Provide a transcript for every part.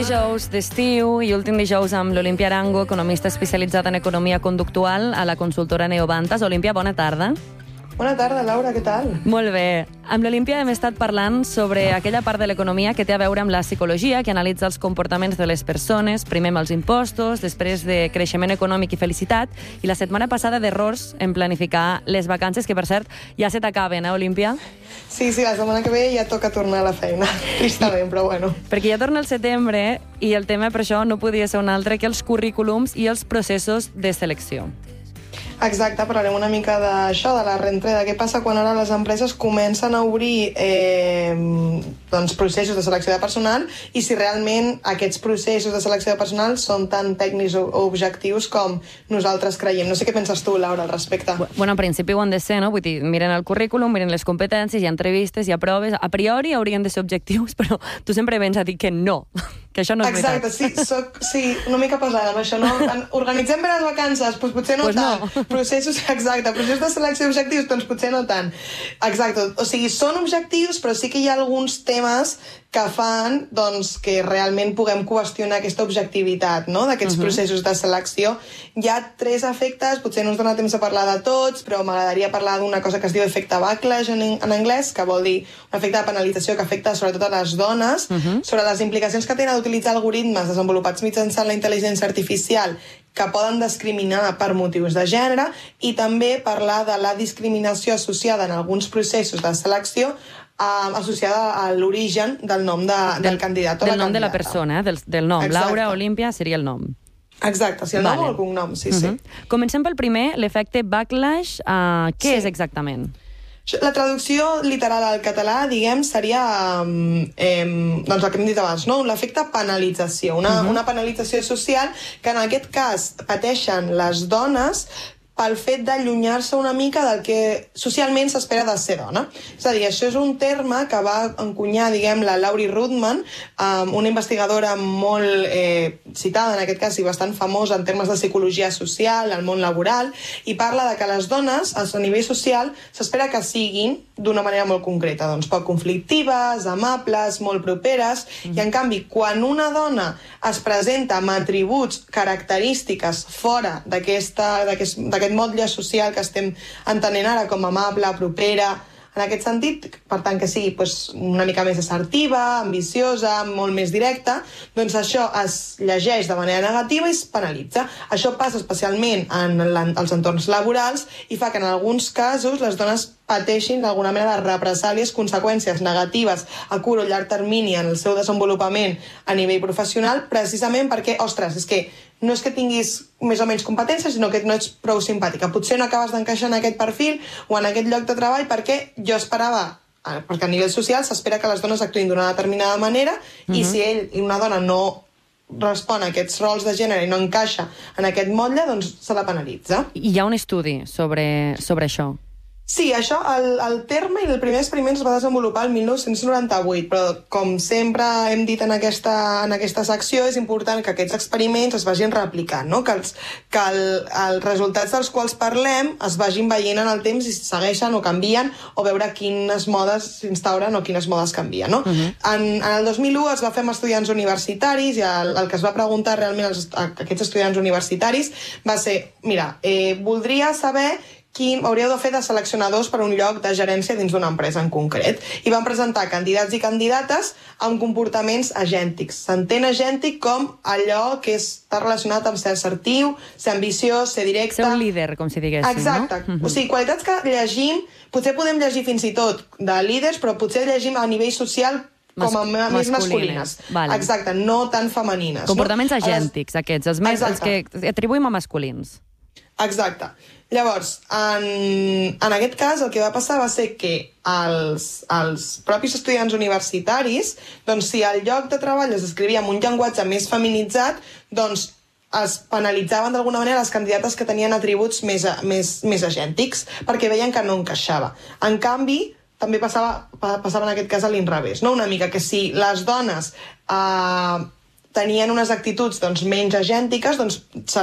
dijous d'estiu i últim dijous amb l'Olimpia Arango, economista especialitzada en economia conductual a la consultora Neobantas. Olimpia, bona tarda. Bona tarda, Laura, què tal? Molt bé. Amb l'Olimpia hem estat parlant sobre aquella part de l'economia que té a veure amb la psicologia, que analitza els comportaments de les persones, primer amb els impostos, després de creixement econòmic i felicitat, i la setmana passada d'errors en planificar les vacances, que per cert ja se t'acaben, Olimpia? Sí, la setmana que ve ja toca tornar a la feina, tristament, però bueno. Perquè ja torna el setembre i el tema per això no podia ser un altre que els currículums i els processos de selecció. Exacte, parlarem una mica d'això, de la reentrada. Què passa quan ara les empreses comencen a obrir processos de selecció de personal i si realment aquests processos de selecció de personal són tan tècnics o objectius com nosaltres creiem. No sé què penses tu, Laura, al respecte. Bueno, en principi ho han de ser, no? Vull dir, miren el currículum, miren les competències, hi ha entrevistes, hi ha proves. A priori haurien de ser objectius, però tu sempre vens a dir que no, que això no és veritat. Exacte, sí, una mica pesada amb això, no? Organitzem bé les vacances, doncs potser no tant. No. Processos de selecció objectius, doncs potser no tant. Exacte, o sigui, són objectius, però sí que hi ha alguns temes que fan doncs, que realment puguem qüestionar aquesta objectivitat, no?, d'aquests processos de selecció. Hi ha 3 efectes, potser no ens dona temps a parlar de tots, però m'agradaria parlar d'una cosa que es diu efecte backlash en anglès, que vol dir un efecte de penalització que afecta sobretot a les dones, sobre les implicacions que tenen d'utilitzar algoritmes desenvolupats mitjançant la intel·ligència artificial que poden discriminar per motius de gènere, i també parlar de la discriminació associada en alguns processos de selecció associada a l'origen del nom del candidat o la candidata. Del nom de la persona, del nom. Exacte. Laura, Olimpia seria el nom. Exacte, si el nom o el cognom, sí. Comencem pel primer, l'efecte backlash. Què és exactament? La traducció literal al català, diguem, seria doncs el que hem dit abans, no? L'efecte penalització, una penalització social que en aquest cas pateixen les dones pel fet d'allunyar-se una mica del que socialment s'espera de ser dona. És a dir, això és un terme que va encunyar, diguem, la Laurie Rootman, una investigadora molt citada, en aquest cas, i bastant famosa en termes de psicologia social, al món laboral, i parla de que les dones, a nivell social, s'espera que siguin d'una manera molt concreta, doncs poc conflictives, amables, molt properes, i en canvi, quan una dona es presenta amb atributs, característiques fora d'aquest motlle social que estem entenent ara com amable, propera, en aquest sentit, per tant que sigui una mica més assertiva, ambiciosa, molt més directa, doncs això es llegeix de manera negativa i es penalitza. Això passa especialment en els entorns laborals i fa que en alguns casos les dones pateixin d'alguna manera de represàlies, conseqüències negatives a curt o llarg termini en el seu desenvolupament a nivell professional, precisament perquè, ostres, és que no és que tinguis més o menys competències, sinó que no ets prou simpàtica. Potser no acabes d'encaixar en aquest perfil o en aquest lloc de treball perquè jo esperava, perquè a nivell social s'espera que les dones actuïn d'una determinada manera i si ell i una dona no respon a aquests rols de gènere i no encaixa en aquest motlle, doncs se la penalitza. Hi ha un estudi sobre això. Sí, això, el terme i el primer experiment es va desenvolupar el 1998, però com sempre hem dit en aquesta secció, és important que aquests experiments es vagin replicant, no? que els resultats dels quals parlem es vagin veient en el temps i segueixen o canvien, o veure quines modes s'instauren o quines modes canvien. No? En el 2001 es va fer amb estudiants universitaris i el que es va preguntar realment a aquests estudiants universitaris va ser, mira, voldria saber quin hauríeu de fer de seleccionadors per a un lloc de gerència dins d'una empresa en concret. I van presentar candidats i candidates amb comportaments agèntics. S'entén agèntic com allò que està relacionat amb ser assertiu, ser ambiciós, ser directe... Ser un líder, com si diguéssim, exacte. No? O sigui, qualitats que llegim, potser podem llegir fins i tot de líders, però potser llegim a nivell social com a més masculines. Vale. Exacte, no tan femenines. Comportaments agèntics, aquests, els que atribuïm a masculins. Exacte. Llavors, en aquest cas el que va passar va ser que els propis estudiants universitaris, doncs si al lloc de treball es escrivia amb un llenguatge més feminitzat, doncs es penalitzaven d'alguna manera les candidates que tenien atributs més agèntics, perquè veien que no encaixava. En canvi, també passava en aquest cas a l'inrevés, no? Una mica que si les dones tenien unes actituds menys agèntiques, doncs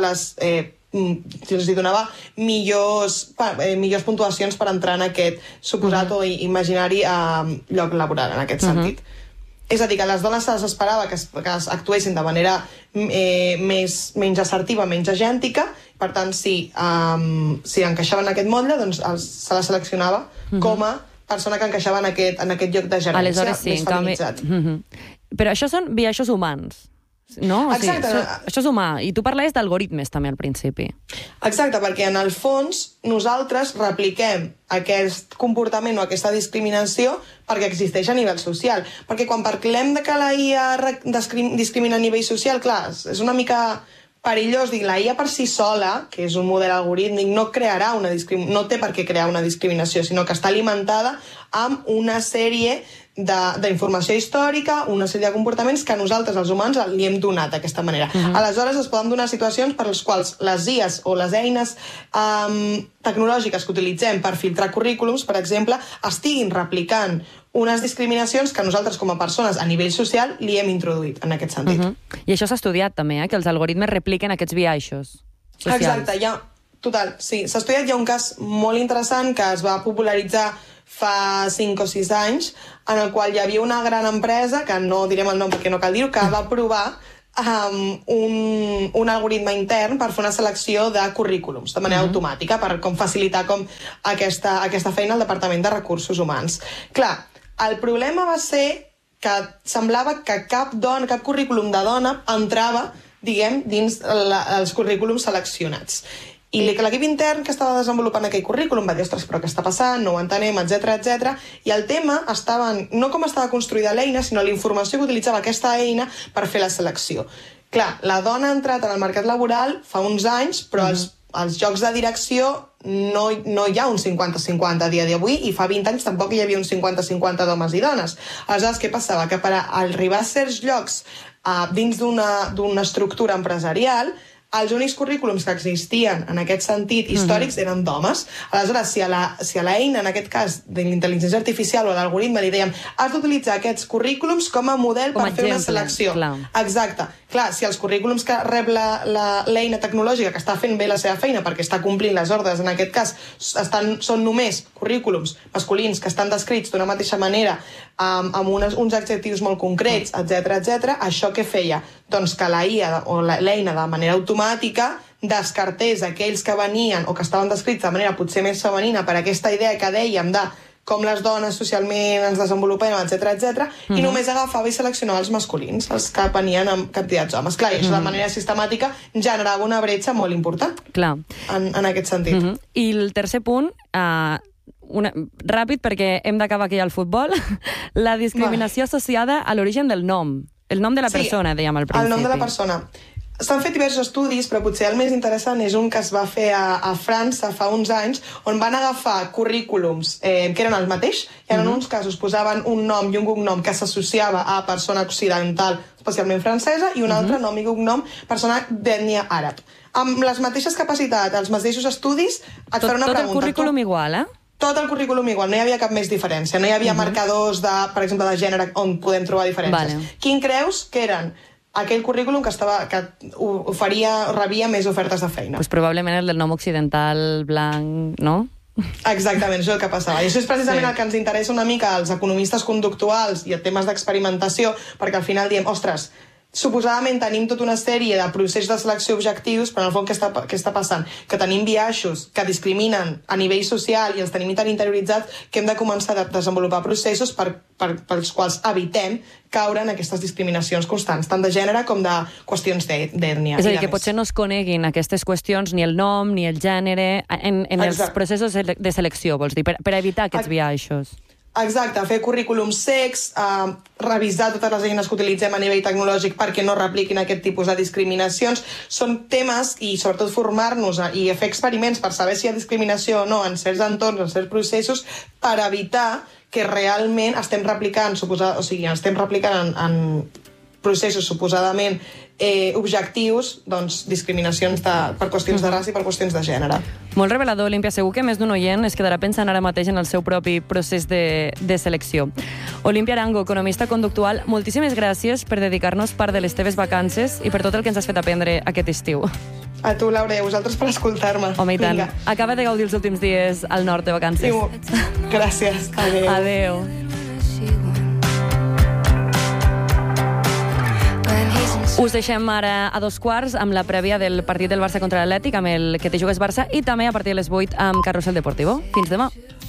se'ls donava millors puntuacions per entrar en aquest suposat o imaginari lloc laboral, en aquest sentit. És a dir, que les dones s'esperava que actuessin de manera menys assertiva, menys agèntica, per tant, si encaixaven en aquest motlle, doncs se la seleccionava com a persona que encaixava en aquest lloc de gerència més feminitzat. Però això són biaixos humans, no? Exacte. Això és humà. I tu parlaves d'algoritmes també al principi. Exacte, perquè en el fons nosaltres repliquem aquest comportament o aquesta discriminació perquè existeix a nivell social. Perquè quan parlem de que la IA discrimina a nivell social, clar, és una mica perillós. La IA per si sola, que és un model algorítmic, no té per què crear una discriminació, sinó que està alimentada amb una sèrie d'informació històrica, una sèrie de comportaments que nosaltres, els humans, li hem donat d'aquesta manera. Aleshores, es poden donar situacions per les quals les IAs o les eines tecnològiques que utilitzem per filtrar currículums, per exemple, estiguin replicant unes discriminacions que nosaltres, com a persones, a nivell social, li hem introduït, en aquest sentit. I això s'ha estudiat, també, que els algoritmes repliquen aquests biaixos socials. Exacte, total, sí. S'ha estudiat, hi ha un cas molt interessant que es va popularitzar fa 5 o 6 anys, en el qual hi havia una gran empresa, que no direm el nom perquè no cal dir-ho, que va provar un algoritme intern per fer una selecció de currículums de manera automàtica, per facilitar aquesta feina al Departament de Recursos Humans. Clar, el problema va ser que semblava que cap currículum de dona entrava, diguem, dins els currículums seleccionats. I l'equip intern que estava desenvolupant aquell currículum va dir, ostres, però què està passant, no ho entenem, etc. I el tema estava no com estava construïda l'eina, sinó la informació que utilitzava aquesta eina per fer la selecció. Clar, la dona ha entrat en el mercat laboral fa uns anys, però als llocs de direcció no hi ha un 50-50 a dia d'avui, i fa 20 anys tampoc hi havia un 50-50 d'homes i dones. Aleshores, què passava? Que per arribar a certs llocs dins d'una estructura empresarial, els únics currículums que existien en aquest sentit històrics eren d'homes. Aleshores, si a l'eina, en aquest cas de l'intel·ligència artificial o a l'algoritme, li dèiem has d'utilitzar aquests currículums com a model per fer una selecció. Exacte. Clar, si els currículums que rep l'eina tecnològica que està fent bé la seva feina perquè està complint les ordres, en aquest cas són només currículums masculins que estan descrits d'una mateixa manera, amb uns adjectius molt concrets, etc. Això què feia? Doncs que la IA o l'eina de manera automàtica descartés aquells que venien o que estaven descrits de manera potser més femenina per aquesta idea que dèiem de com les dones socialment ens desenvolupem, etc. I només agafava i seleccionava els masculins, els que venien amb candidats homes. Clar, i això de manera sistemàtica generava una bretxa molt important. Clar. En aquest sentit. I el tercer punt, ràpid perquè hem d'acabar aquí al futbol, la discriminació associada a l'origen del nom. El nom de la persona, dèiem al principi. El nom de la persona. S'han fet diversos estudis, però potser el més interessant és un que es va fer a França fa uns anys, on van agafar currículums que eren el mateix, i en uns casos posaven un nom i un cognom que s'associava a persona occidental, especialment francesa, i un altre nom i cognom persona d'ètnia àrab. Amb les mateixes capacitats, els mateixos estudis, et farà una pregunta. Tot el currículum igual, Tot el currículum igual, no hi havia cap més diferència. No hi havia marcadors, per exemple, de gènere on podem trobar diferències. Quin creus que eren aquell currículum que rebia més ofertes de feina? Pues probablement el del nom occidental, blanc, no? Exactament, això és el que passava. I això és precisament el que ens interessa una mica als economistes conductuals i a temes d'experimentació, perquè al final diem, ostres, suposadament tenim tota una sèrie de processos de selecció objectius, però en el fons què està passant? Que tenim biaixos que discriminen a nivell social i els tenim tan interioritzats que hem de començar a desenvolupar processos pels quals evitem caure en aquestes discriminacions constants, tant de gènere com de qüestions d'ètnia. És a dir, que potser no es coneguin aquestes qüestions, ni el nom, ni el gènere, en els processos de selecció, vols dir, per evitar aquests biaixos. Exacte, fer currículums secs, revisar totes les eines que utilitzem a nivell tecnològic perquè no repliquin aquest tipus de discriminacions. Són temes, i sobretot formar-nos i fer experiments per saber si hi ha discriminació o no en certs entorns, en certs processos, per evitar que realment estem replicant, en processos suposadament objectius, doncs, discriminacions per qüestions de raça i per qüestions de gènere. Molt revelador, Olímpia. Segur que més d'un oient es quedarà pensant ara mateix en el seu propi procés de selecció. Olímpia Arango, economista conductual, moltíssimes gràcies per dedicar-nos part de les teves vacances i per tot el que ens has fet aprendre aquest estiu. A tu, Laura, i a vosaltres per escoltar-me. Home, i tant. Acaba de gaudir els últims dies al nord de vacances. Gràcies. Adéu. Adéu. Us deixem ara a 2:15 amb la prèvia del partit del Barça contra l'Atlètic, amb el que te jugues Barça, i també a partir de les 8 amb Carrusel Deportivo. Fins demà.